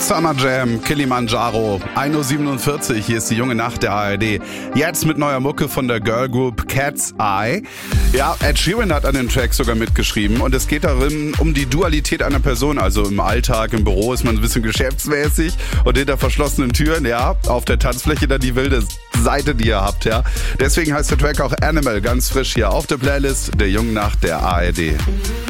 Summer Jam, Kilimanjaro, 1:47 Uhr, hier ist die junge Nacht der ARD. Jetzt mit neuer Mucke von der Girl Group Cat's Eye. Ja, Ed Sheeran hat an dem Track sogar mitgeschrieben und es geht darin um die Dualität einer Person. Also im Alltag, im Büro ist man ein bisschen geschäftsmäßig und hinter verschlossenen Türen, ja, auf der Tanzfläche dann die wilde Seite, die ihr habt, ja. Deswegen heißt der Track auch Animal, ganz frisch hier auf der Playlist der jungen Nacht der ARD.